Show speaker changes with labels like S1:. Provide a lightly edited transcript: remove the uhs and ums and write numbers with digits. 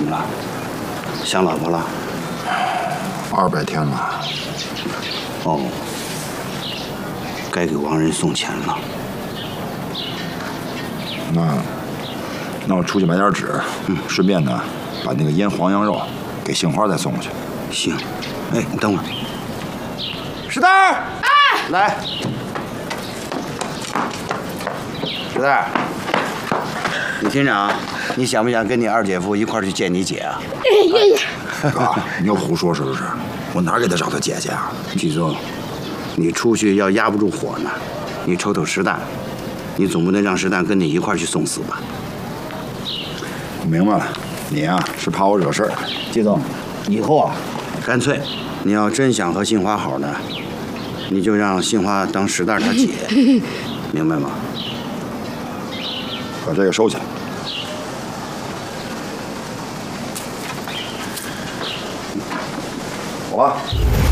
S1: 怎么了？想老婆了
S2: ？200天了。
S1: 哦，该给亡人送钱了。
S2: 那我出去买点纸，顺便呢，把那个腌黄羊肉给杏花再送过去。
S1: 行，哎，你等会儿。
S2: 石蛋儿，
S1: 哎，来，石蛋儿，你听着啊，你想不想跟你二姐夫一块儿去见你姐啊？
S3: 愿意。
S2: 哥，你又胡说是不是？我哪给他找他姐姐啊？
S1: 记住，你出去要压不住火呢，你瞅瞅石蛋，你总不能让石蛋跟你一块儿去送死吧？
S2: 我明白了，你呀是怕我惹事儿。
S1: 季总，以后啊，干脆你要真想和杏花好呢，你就让杏花当石蛋他姐，明白吗？
S2: 把这个收起来。走吧。